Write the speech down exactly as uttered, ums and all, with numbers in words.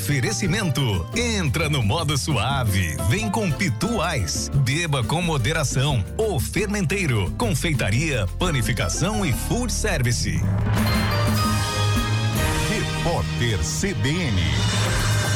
Oferecimento. Entra no modo suave. Vem com Pitu Ice. Beba com moderação. O Fermenteiro. Confeitaria, panificação e food service. Repórter C B N.